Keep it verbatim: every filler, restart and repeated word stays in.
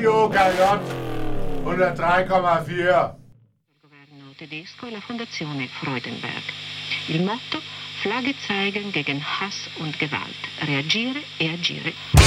Radio K J hundrede komma fire. Il governo tedesco e la Fondazione Freudenberg. Il motto: Flagge zeigen gegen Hass und Gewalt. Reagire e agire.